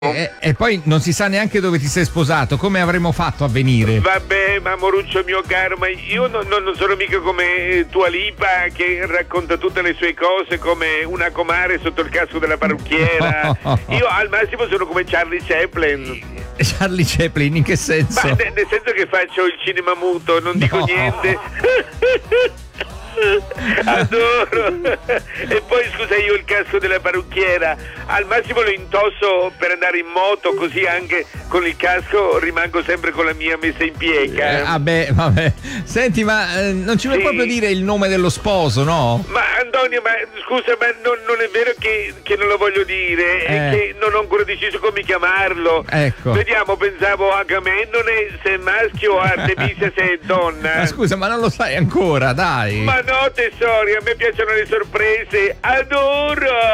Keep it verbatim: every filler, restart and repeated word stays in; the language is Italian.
E, e poi non si sa neanche dove ti sei sposato, come avremmo fatto a venire? Vabbè, ma Moruccio mio caro, ma io non, non sono mica come Dua Lipa che racconta tutte le sue cose come una comare sotto il casco della parrucchiera. No. Io al massimo sono come Charlie Chaplin. Charlie Chaplin, in che senso? Ma nel, nel senso che faccio il cinema muto, non dico No. niente. Adoro. E poi scusa, io il casco della parrucchiera al massimo lo intosso per andare in moto, così anche con il casco rimango sempre con la mia messa in piega. Eh, vabbè, vabbè. Senti, ma eh, non ci vuoi Sì. proprio dire il nome dello sposo, no? Ma Antonio, ma scusa, ma non, non è vero che, che non lo voglio dire, è Eh. che non ho ancora deciso come chiamarlo. Ecco. Vediamo, pensavo Agamennone se è maschio o Artemisia se è donna. Ma scusa, ma non lo sai ancora, dai. Ma no tesori, a me piacciono le sorprese, adoro!